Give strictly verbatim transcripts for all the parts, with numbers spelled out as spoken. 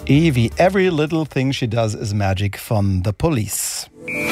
E wie Every Little Thing She Does Is Magic von The Police.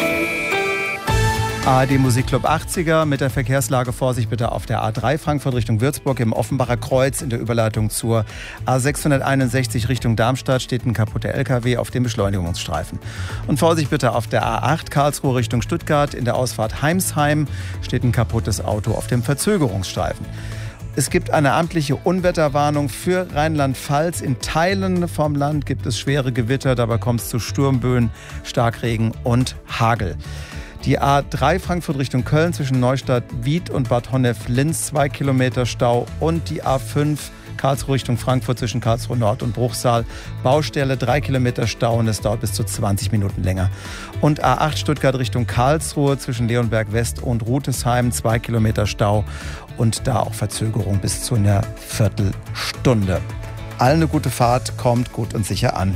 A R D Musikclub achtziger mit der Verkehrslage. Vorsicht bitte auf der A drei Frankfurt Richtung Würzburg im Offenbacher Kreuz in der Überleitung zur A sechshunderteinundsechzig Richtung Darmstadt steht ein kaputter L K W auf dem Beschleunigungsstreifen. Und Vorsicht bitte auf der A acht Karlsruhe Richtung Stuttgart in der Ausfahrt Heimsheim steht ein kaputtes Auto auf dem Verzögerungsstreifen. Es gibt eine amtliche Unwetterwarnung für Rheinland-Pfalz. In Teilen vom Land gibt es schwere Gewitter. Dabei kommt es zu Sturmböen, Starkregen und Hagel. Die A drei Frankfurt Richtung Köln zwischen Neustadt Wied und Bad Honnef-Linz zwei Kilometer Stau. Und die A fünf Karlsruhe Richtung Frankfurt zwischen Karlsruhe Nord und Bruchsal. Baustelle drei Kilometer Stau und es dauert bis zu zwanzig Minuten länger. Und A acht Stuttgart Richtung Karlsruhe zwischen Leonberg West und Rutesheim zwei Kilometer Stau. Und da auch Verzögerung bis zu einer Viertelstunde. Allen eine gute Fahrt, kommt gut und sicher an.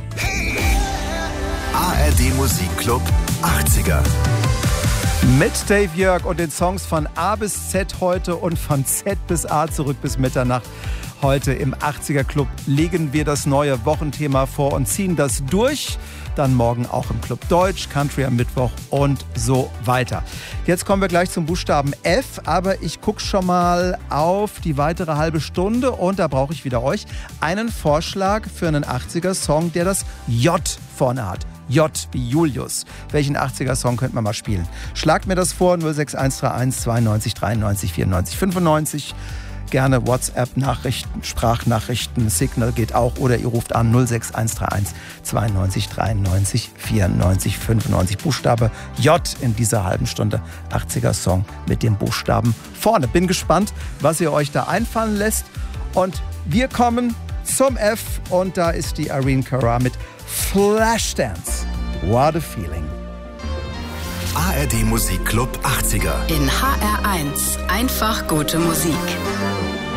A R D Musikclub achtziger. Mit Dave Jörg und den Songs von A bis Z heute und von Z bis A zurück bis Mitternacht. Heute im achtziger Club legen wir das neue Wochenthema vor und ziehen das durch. Dann morgen auch im Club Deutsch, Country am Mittwoch und so weiter. Jetzt kommen wir gleich zum Buchstaben F, aber ich gucke schon mal auf die weitere halbe Stunde und da brauche ich wieder euch einen Vorschlag für einen achtziger-Song, der das J vorne hat. J wie Julius. Welchen achtziger-Song könnte man mal spielen? Schlagt mir das vor, null sechs eins drei eins zweiundneunzig dreiundneunzig vierundneunzig fünfundneunzig. Gerne WhatsApp-Nachrichten, Sprachnachrichten, Signal geht auch. Oder ihr ruft an null sechs eins drei eins zweiundneunzig dreiundneunzig vierundneunzig fünfundneunzig. Buchstabe J in dieser halben Stunde. achtziger-Song mit dem Buchstaben vorne. Bin gespannt, was ihr euch da einfallen lässt. Und wir kommen zum F. Und da ist die Irene Cara mit Flashdance. What a feeling. A R D Musikclub achtziger. In H R eins. Einfach gute Musik.